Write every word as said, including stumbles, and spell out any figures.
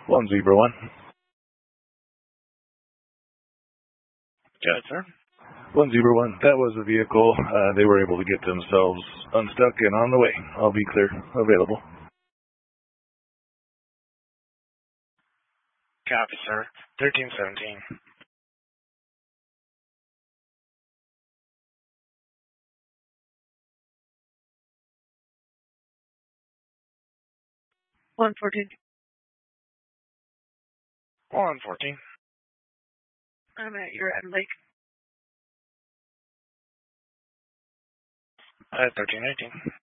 One zebra one. Yes, sir. One zebra one. That was the vehicle. Uh, they were able to get themselves unstuck and on the way. I'll be clear. Available. Copy, sir. Thirteen seventeen. One fourteen. One fourteen. I'm at your end, Lake. At thirteen eighteen.